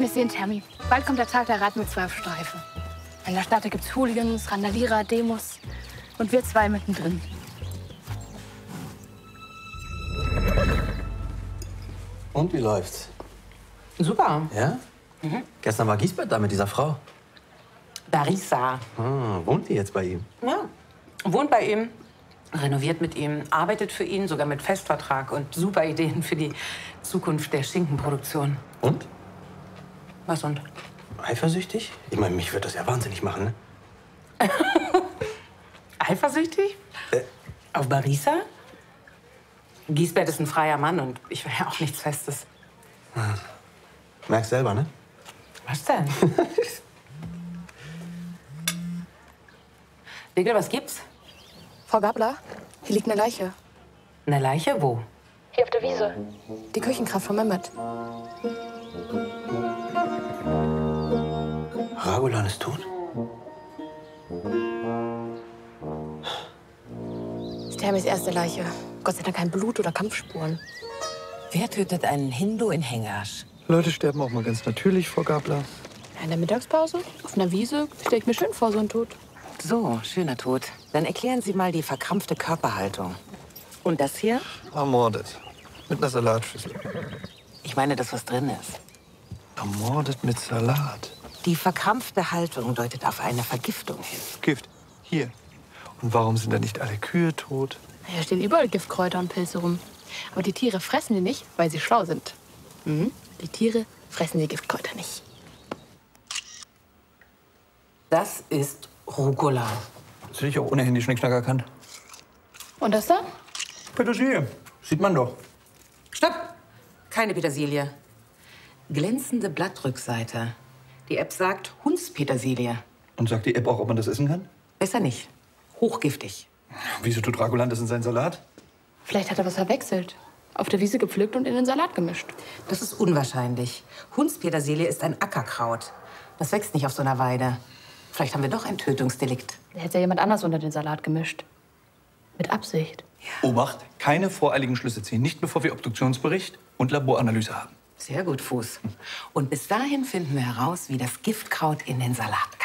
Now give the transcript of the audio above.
Wir sehen, Tammy. Bald kommt der Tag der Rat mit 12 Streifen. In der Stadt gibt's Hooligans, Randalierer, Demos. Und wir zwei mittendrin. Und wie läuft's? Super. Ja? Gestern war Giesbert da mit dieser Frau. Larissa. Wohnt die jetzt bei ihm? Ja. Wohnt bei ihm, renoviert mit ihm, arbeitet für ihn, sogar mit Festvertrag und super Ideen für die Zukunft der Schinkenproduktion. Und? Was und? Eifersüchtig? Ich meine, mich würde das ja wahnsinnig machen, ne? Eifersüchtig? Auf Larissa? Giesbert ist ein freier Mann und ich will ja auch nichts Festes. Merkst selber, ne? Was denn? Wickel, was gibt's? Frau Gabler, hier liegt eine Leiche. Eine Leiche? Wo? Hier auf der Wiese. Die Küchenkraft von Mehmet. Ragulan ist tot? Das ist Tammys erste Leiche. Gott sei Dank kein Blut oder Kampfspuren. Wer tötet einen Hindu in Hengasch? Leute sterben auch mal ganz natürlich, Frau Gabler. In der Mittagspause, auf einer Wiese, stelle ich mir schön vor, so ein Tod. So, schöner Tod. Dann erklären Sie mal die verkrampfte Körperhaltung. Und das hier? Ermordet. Mit einer Salatschüssel. Ich meine, das, was drin ist. Ermordet mit Salat. Die verkrampfte Haltung deutet auf eine Vergiftung hin. Gift. Hier. Und warum sind da nicht alle Kühe tot? Hier stehen überall Giftkräuter und Pilze rum. Aber die Tiere fressen die nicht, weil sie schlau sind. Die Tiere fressen die Giftkräuter nicht. Das ist Rucola. Das hätte ich auch ohne Handy-Schnickschnack erkannt. Und das da? Petersilie. Sieht man doch. Stopp! Keine Petersilie. Glänzende Blattrückseite. Die App sagt Hundspetersilie. Und sagt die App auch, ob man das essen kann? Besser nicht. Hochgiftig. Wieso tut Ragulan das in seinen Salat? Vielleicht hat er was verwechselt. Auf der Wiese gepflückt und in den Salat gemischt. Das ist unwahrscheinlich. Hundspetersilie ist ein Ackerkraut. Das wächst nicht auf so einer Weide. Vielleicht haben wir doch ein Tötungsdelikt. Da hätte ja jemand anders unter den Salat gemischt. Mit Absicht. Obacht, keine voreiligen Schlüsse ziehen. Nicht bevor wir Obduktionsbericht und Laboranalyse haben. Sehr gut, Fuß. Und bis dahin finden wir heraus, wie das Giftkraut in den Salat